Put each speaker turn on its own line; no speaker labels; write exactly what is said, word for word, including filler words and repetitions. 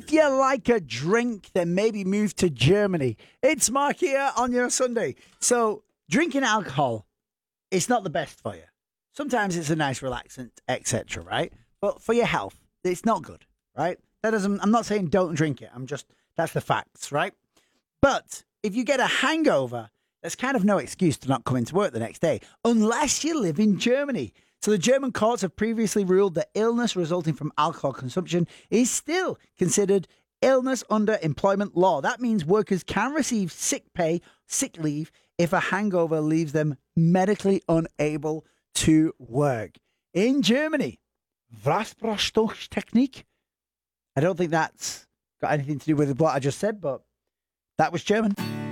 If you like a drink, then maybe move to Germany. It's Mark here on your Sunday. So, drinking alcohol, it's not the best for you. Sometimes it's a nice relaxant, et cetera, right? But for your health, it's not good, right? That doesn't. I'm not saying don't drink it. I'm just, that's the facts, right? But if you get a hangover, there's kind of no excuse to not come into work the next day, unless you live in Germany. So the German courts have previously ruled that illness resulting from alcohol consumption is still considered illness under employment law. That means workers can receive sick pay, sick leave, if a hangover leaves them medically unable to work. In Germany, Wasserstoffstechnik. I don't think that's got anything to do with what I just said, but that was German.